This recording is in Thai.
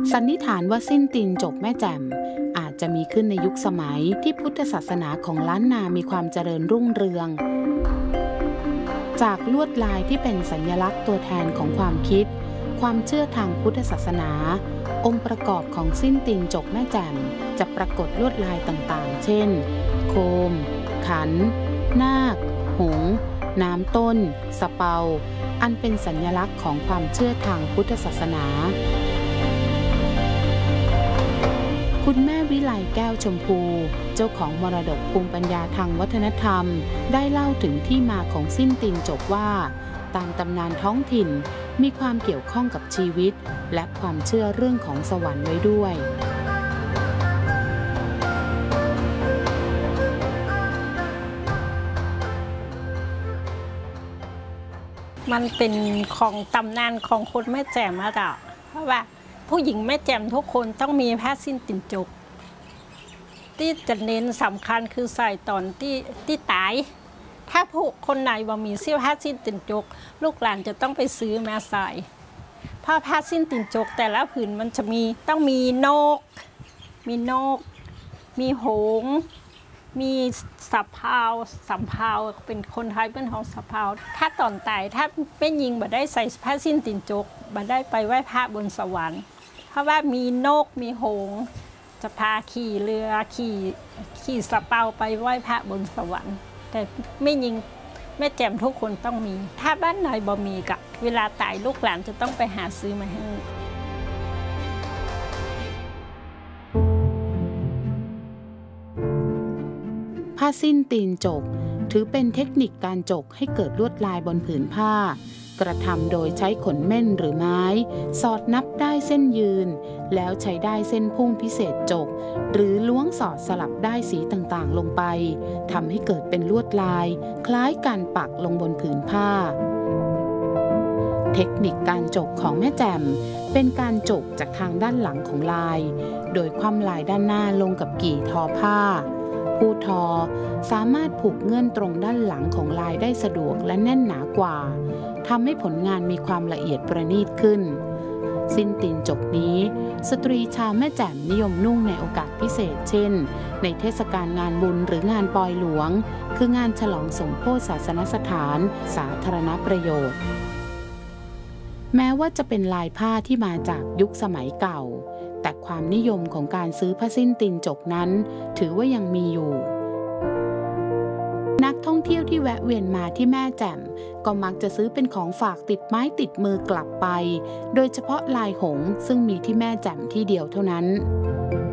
สันนิษฐานว่าสิ้นตีนจกแม่แจ่มอาจจะมีขึ้นในยุคสมัยที่พุทธศาสนาของล้านนามีความเจริญรุ่งเรืองจากลวดลายที่เป็นสัญลักษณ์ตัวแทนของความคิดความเชื่อทางพุทธศาสนาองค์ประกอบของสิ้นตีนจกแม่แจ่มจะปรากฏลวดลายต่างๆเช่นโคมขันนาคหงส์น้ำต้นสะเปาอันเป็นสัญลักษณ์ของความเชื่อทางพุทธศาสนาคุณแม่วิไลแก้วชมพูเจ้าของมรดกภูมิปัญญาทางวัฒนธรรมได้เล่าถึงที่มาของสิ้นตีนจกว่าตามตำนานท้องถิ่นมีความเกี่ยวข้องกับชีวิตและความเชื่อเรื่องของสวรรค์ไว้ด้วยมันเป็นของตำนานของคนแม่แจ่มอะค่ะเพราะว่าผู้หญิงแม่แจ่มทุกคนต้องมีผ้าสิ้นตีนจกที่จะเน้นสำคัญคือใส่ตอนที่ตายถ้าผู้คนไหนว่ามีเสื้อผ้าสิ้นตีนจกลูกหลานจะต้องไปซื้อมาใส่เพราะผ้าสิ้นตีนจกแต่ละผืนมันจะต้องมีนกมีหงส์มีสะเพาเป็นคนไทยเป็นของสะเพาถ้าตอนตายถ้าเป็นยิงบ่ได้ใส่ผ้าสิ้นตีนจกบ่ได้ไปไหว้พระบนสวรรค์เพราะว่ามีนกมีหงส์จะพาขี่เรือขี่สะเพาไปไหว้พระบนสวรรค์แต่ไม่ยิงแม่แจ่มทุกคนต้องมีถ้าบ้านไหนบ่มีกับเวลาตายลูกหลานจะต้องไปหาซื้อมาให้ผ้าสิ้นตีนจกถือเป็นเทคนิคการจกให้เกิดลวดลายบนผืนผ้ากระทำโดยใช้ขนเม่นหรือไม้สอดนับได้เส้นยืนแล้วใช้ได้เส้นพุ่งพิเศษจกหรือล้วงสอดสลับได้สีต่างๆลงไปทำให้เกิดเป็นลวดลายคล้ายการปักลงบนผืนผ้าเทคนิคการจกของแม่แจ่มเป็นการจกจากทางด้านหลังของลายโดยคว่ำลายด้านหน้าลงกับกี่ทอผ้าผู้ทอสามารถผูกเงื่อนตรงด้านหลังของลายได้สะดวกและแน่นหนากว่าทำให้ผลงานมีความละเอียดประณีตขึ้นสิ้นตีนจกนี้สตรีชาวแม่แจ่มนิยมนุ่งในโอกาสพิเศษเช่นในเทศกาลงานบุญหรืองานปอยหลวงคืองานฉลองสมโภชศาสนสถานสาธารณประโยชน์แม้ว่าจะเป็นลายผ้าที่มาจากยุคสมัยเก่าแต่ความนิยมของการซื้อผ้าสิ้นตีนจกนั้นถือว่ายังมีอยู่นักท่องเที่ยวที่แวะเวียนมาที่แม่แจ่มก็มักจะซื้อเป็นของฝากติดไม้ติดมือกลับไปโดยเฉพาะลายหงส์ซึ่งมีที่แม่แจ่มที่เดียวเท่านั้น